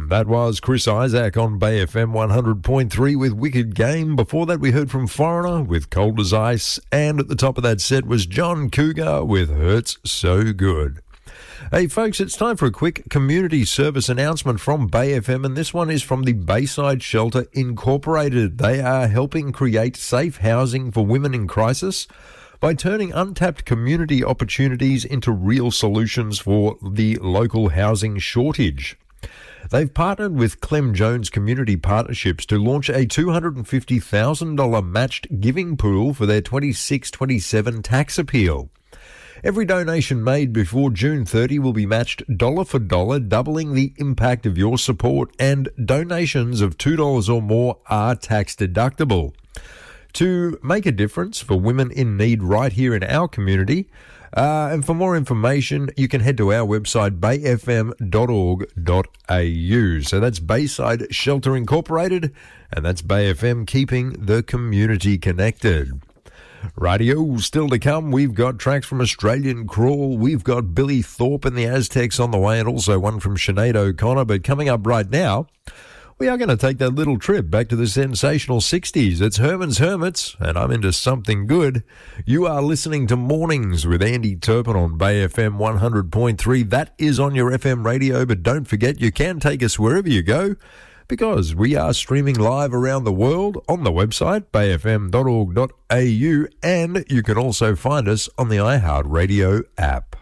That was Chris Isaac on Bay FM 100.3 with Wicked Game. Before that, we heard from Foreigner with Cold as Ice. And at the top of that set was John Cougar with Hurts So Good. Hey, folks, it's time for a quick community service announcement from Bay FM, and this one is from the Bayside Shelter Incorporated. They are helping create safe housing for women in crisis by turning untapped community opportunities into real solutions for the local housing shortage. They've partnered with Clem Jones Community Partnerships to launch a $250,000 matched giving pool for their 26-27 tax appeal. Every donation made before June 30 will be matched dollar for dollar, doubling the impact of your support, and donations of $2 or more are tax deductible. To make a difference for women in need right here in our community, and for more information, you can head to our website, bayfm.org.au. So that's Bayside Shelter Incorporated, and that's Bay FM, keeping the community connected. Radio still to come. We've got tracks from Australian Crawl. We've got Billy Thorpe and the Aztecs on the way, and also one from Sinead O'Connor. But coming up right now, we are going to take that little trip back to the sensational 60s. It's Herman's Hermits, and I'm into something good. You are listening to Mornings with Andy Turpin on Bay FM 100.3. That is on your FM radio, but don't forget you can take us wherever you go, because we are streaming live around the world on the website, bayfm.org.au, and you can also find us on the iHeartRadio app.